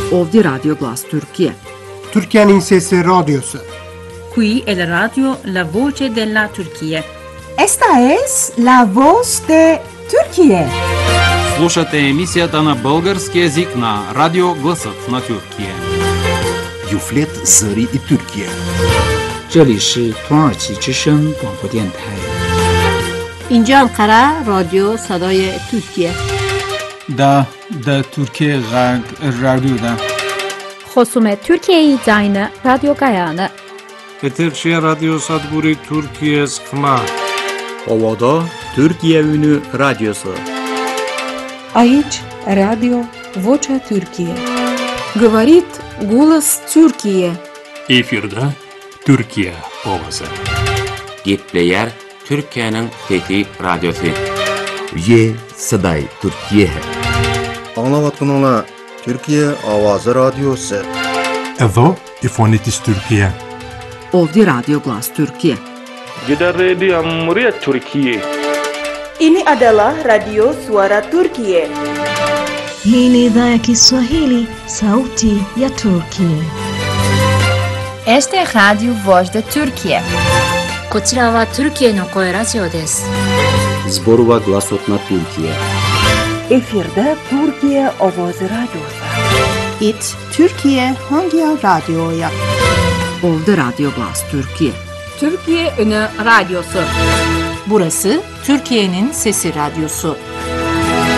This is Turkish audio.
Ovdje Radio Glas Turkije. Türkiye'nin Sesi Radyosu. Qui è la radio La Voce della Turchia. Esta es la voz de Turquía. Слушате емисията на български език на Радио Гласът на Тюркия. Юфлет Зари и Türkiye. 这里是土耳其之声广播电台。 اینجا انقره رادیو صدای ترکیه. دا Türkiye Radyo'da. خصوم Türkiye Zayne Radyo Gayane. Eterşehir Radyo Sadguri Türkiye Skma. Ovada Türkiye Ünü Radyosu. Aici Radio Vocea Türkiye. Говорит голос Türkiye. Efirde Türkiye Ovası. Gitleyer Türkiye'nin Fethi Radyosu. Ye Saday Türkiye. Anlavatkanlar Türkiye Avazı Radyosu. Evo İfonitis Türkiye. Ovdje Radio Glas Turkije. Gidan Radio Muria Türkiye. Ini adalah Radio Suara Turkiye. Hii ni idhaa ya Kiswahili, Sauti ya Turkiye. Este es Radio Voz de Turkiye. こちらはトルキエの声ラジオです。 Zborova Glasot na Türkiye. Efirde Türkiye Ovoz Radyosu. It Türkiye Hangi Radyo'ya? Ovdje Radio Glas Turkije. Türkiye Ünü Radyosu. Burası Türkiye'nin Sesi Radyosu.